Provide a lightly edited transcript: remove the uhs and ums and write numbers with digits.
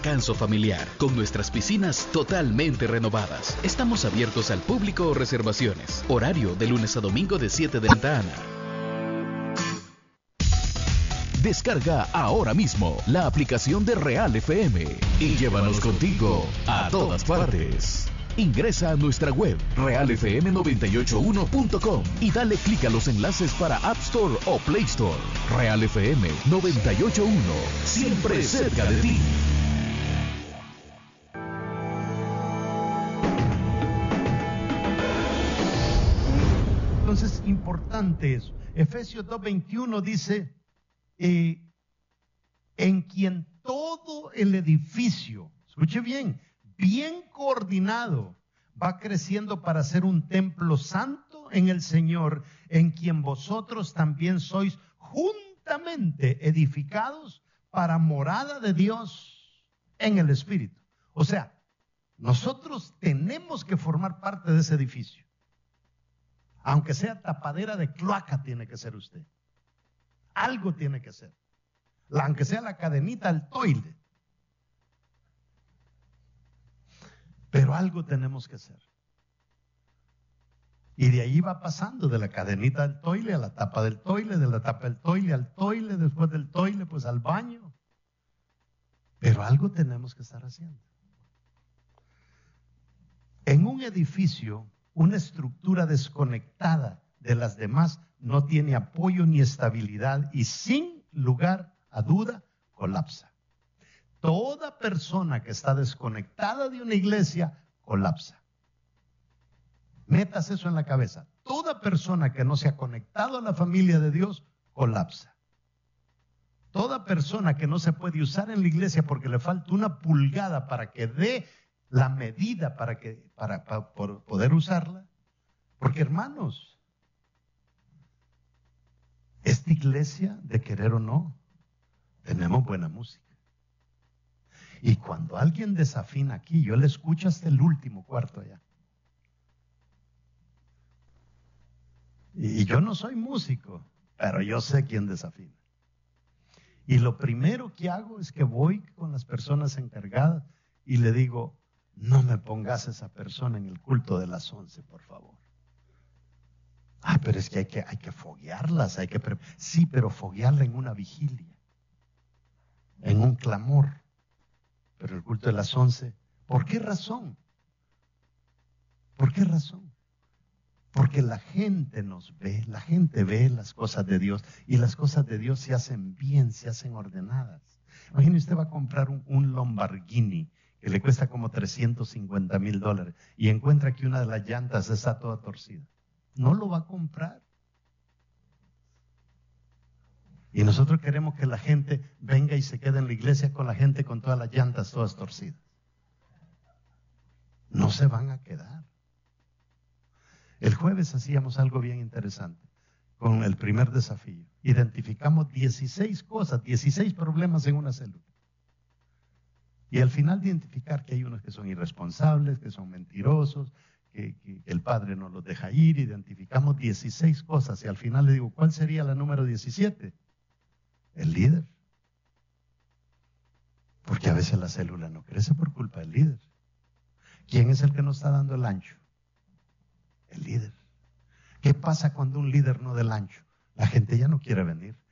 descanso familiar, con nuestras piscinas totalmente renovadas. Estamos abiertos al público o reservaciones. Horario de lunes a domingo de 7 de la mañana. Descarga ahora mismo la aplicación de Real FM y llévanos contigo a todas partes. Ingresa a nuestra web realfm981.com y dale clic a los enlaces para App Store o Play Store. Real FM 981, siempre cerca de ti. Entonces, importante eso. Efesios 2:21 dice, en quien todo el edificio, escuche bien coordinado, va creciendo para ser un templo santo en el Señor, en quien vosotros también sois juntamente edificados para morada de Dios en el Espíritu. O sea, nosotros tenemos que formar parte de ese edificio. Aunque sea tapadera de cloaca, tiene que ser usted. Algo tiene que ser. Aunque sea la cadenita al toile. Pero algo tenemos que hacer. Y de ahí va pasando, de la cadenita al toile a la tapa del toile, de la tapa del toile al toile, después del toile pues al baño. Pero algo tenemos que estar haciendo. En un edificio, una estructura desconectada de las demás no tiene apoyo ni estabilidad y sin lugar a duda colapsa. Toda persona que está desconectada de una iglesia colapsa. Metas eso en la cabeza. Toda persona que no se ha conectado a la familia de Dios colapsa. Toda persona que no se puede usar en la iglesia porque le falta una pulgada para que dé la medida para poder usarla. Porque, hermanos, esta iglesia, de querer o no, tenemos buena música. Y cuando alguien desafina aquí, yo le escucho hasta el último cuarto allá. Y yo no soy músico, pero yo sé quién desafina. Y lo primero que hago es que voy con las personas encargadas y le digo, no me pongas a esa persona en el culto de las 11, por favor. Pero es que hay que foguearlas, sí, pero foguearla en una vigilia, en un clamor. Pero el culto de las 11, ¿por qué razón? ¿Por qué razón? Porque la gente nos ve, la gente ve las cosas de Dios y las cosas de Dios se hacen bien, se hacen ordenadas. Imagine usted va a comprar un Lamborghini que le cuesta como $350,000 y encuentra que una de las llantas está toda torcida. No lo va a comprar. Y nosotros queremos que la gente venga y se quede en la iglesia con la gente con todas las llantas todas torcidas. No se van a quedar. El jueves hacíamos algo bien interesante con el primer desafío. Identificamos 16 cosas, 16 problemas en una célula. Y al final identificar que hay unos que son irresponsables, que son mentirosos, que el padre no los deja ir. Identificamos 16 cosas y al final le digo, ¿cuál sería la número 17? El líder. Porque a veces la célula no crece por culpa del líder. ¿Quién es el que nos está dando el ancho? El líder. ¿Qué pasa cuando un líder no da el ancho? La gente ya no quiere venir.